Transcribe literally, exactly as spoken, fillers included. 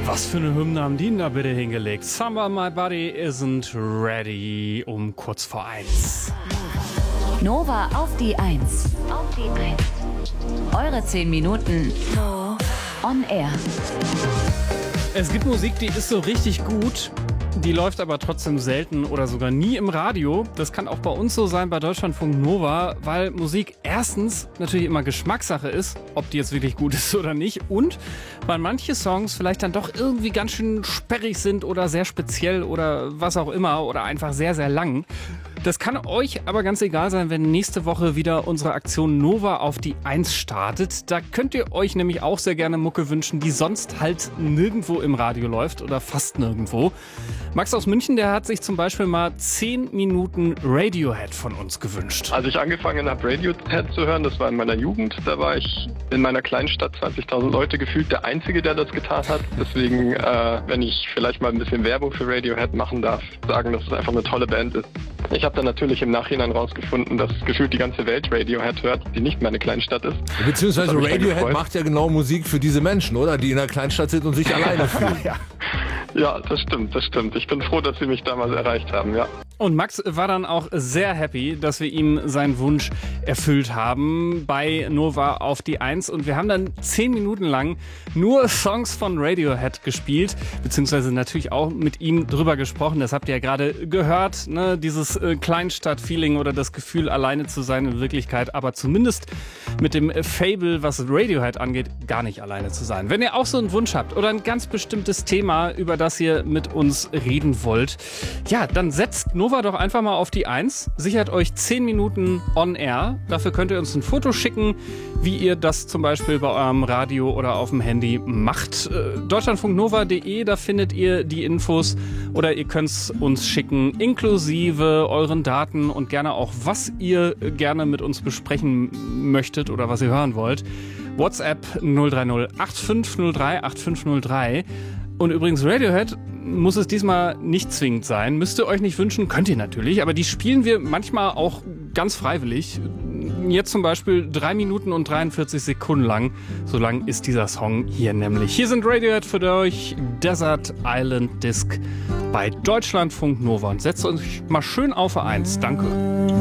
Was für eine Hymne haben die denn da bitte hingelegt? Summer My Body Isn't Ready um kurz vor eins. Nova auf die Eins. Auf die Eins. Eure zehn Minuten on air. Es gibt Musik, die ist so richtig gut, die läuft aber trotzdem selten oder sogar nie im Radio. Das kann auch bei uns so sein, bei Deutschlandfunk Nova, weil Musik erstens natürlich immer Geschmackssache ist, ob die jetzt wirklich gut ist oder nicht, und weil manche Songs vielleicht dann doch irgendwie ganz schön sperrig sind oder sehr speziell oder was auch immer oder einfach sehr, sehr lang. Das kann euch aber ganz egal sein, wenn nächste Woche wieder unsere Aktion Nova auf die Eins startet. Da könnt ihr euch nämlich auch sehr gerne Mucke wünschen, die sonst halt nirgendwo im Radio läuft oder fast nirgendwo. Max aus München, der hat sich zum Beispiel mal zehn Minuten Radiohead von uns gewünscht. Als ich angefangen habe, Radiohead zu hören, das war in meiner Jugend, da war ich in meiner kleinen Stadt, zwanzigtausend Leute gefühlt, der Einzige, der das getan hat. Deswegen, äh, wenn ich vielleicht mal ein bisschen Werbung für Radiohead machen darf, sagen, dass es einfach eine tolle Band ist. Ich habe dann natürlich im Nachhinein rausgefunden, dass gefühlt die ganze Welt Radiohead hört, die nicht meine Kleinstadt ist. Beziehungsweise Radiohead macht ja genau Musik für diese Menschen, oder? Die in der Kleinstadt sind und sich alleine fühlen. ja. ja, das stimmt, das stimmt. Ich bin froh, dass sie mich damals erreicht haben, ja. Und Max war dann auch sehr happy, dass wir ihm seinen Wunsch erfüllt haben bei Nova auf die Eins. Und wir haben dann zehn Minuten lang nur Songs von Radiohead gespielt, beziehungsweise natürlich auch mit ihm drüber gesprochen. Das habt ihr ja gerade gehört, ne? Dieses äh, Kleinstadt-Feeling oder das Gefühl, alleine zu sein in Wirklichkeit, aber zumindest mit dem Fable, was Radiohead angeht, gar nicht alleine zu sein. Wenn ihr auch so einen Wunsch habt oder ein ganz bestimmtes Thema, über das ihr mit uns reden wollt, ja, dann setzt Nova Nova doch einfach mal auf die Eins, sichert euch zehn Minuten on air. Dafür könnt ihr uns ein Foto schicken, wie ihr das zum Beispiel bei eurem Radio oder auf dem Handy macht. Äh, deutschlandfunknova punkt de, da findet ihr die Infos, oder ihr könnt es uns schicken, inklusive euren Daten und gerne auch, was ihr gerne mit uns besprechen möchtet oder was ihr hören wollt. WhatsApp null drei null acht fünf null drei acht fünf null drei. Und übrigens, Radiohead muss es diesmal nicht zwingend sein. Müsst ihr euch nicht wünschen, könnt ihr natürlich. Aber die spielen wir manchmal auch ganz freiwillig. Jetzt zum Beispiel drei Minuten und dreiundvierzig Sekunden lang. So lang ist dieser Song hier nämlich. Hier sind Radiohead für euch, Desert Island Disc bei Deutschlandfunk Nova. Und setzt euch mal schön auf Eins. Danke.